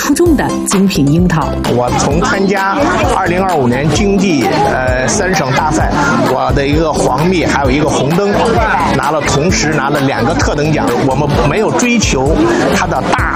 出众的精品樱桃。 我从参加2025年京记3省大赛，我的一个黄蜜还有一个红灯同时拿了2个特等奖。我们没有追求它的大